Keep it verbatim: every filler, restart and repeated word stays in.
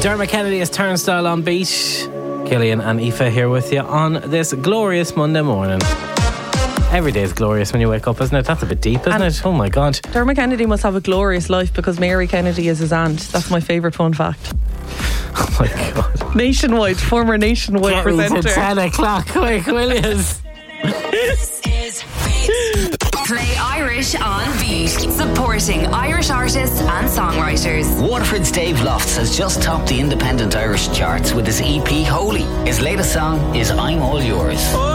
Dermot Kennedy is Turnstile on beat. Killian and Aoife here with you on this glorious Monday morning. Every day is glorious when you wake up, isn't it? That's a bit deep, isn't and it? Oh my God. Dermot Kennedy must have a glorious life because Mary Kennedy is his aunt. That's my favourite fun fact. Oh my God. Nationwide, former Nationwide Get presenter. Me to ten o'clock, quick, Williams. This is Beat. Play Irish on Beat, supporting Irish artists and songwriters. Waterford's Dave Lofts has just topped the independent Irish charts with his E P Holy. His latest song is I'm All Yours.